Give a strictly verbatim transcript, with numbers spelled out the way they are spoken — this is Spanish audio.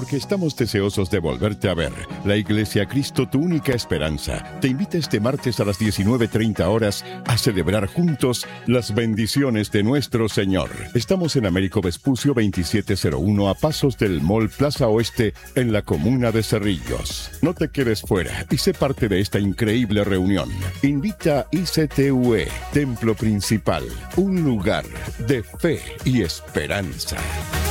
porque estamos deseosos de volverte a ver. La Iglesia Cristo, tu única esperanza, te invita este martes a las diecinueve treinta horas a celebrar juntos las bendiciones de nuestro Señor. Estamos en Américo Vespucio veintisiete cero uno, a pasos del Mall Plaza Oeste, en la comuna de Cerrillos. No te quedes fuera y sé parte de esta increíble reunión. Invita I C T U E, Templo Principal, un lugar de fe y esperanza.